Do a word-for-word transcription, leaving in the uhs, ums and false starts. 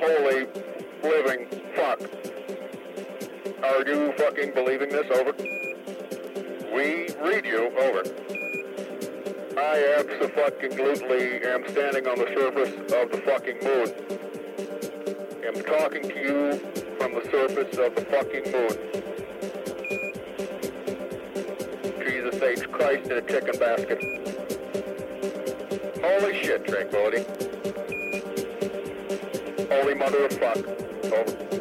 holy living fuck. Are you fucking believing this? Over. We read you. Over. I abso-fucking-lutely am standing on the surface of the fucking moon. I'm talking to you from the surface of the fucking moon. Jesus H. Christ in a chicken basket. Holy shit, Tranquility. Holy mother of fuck. Over.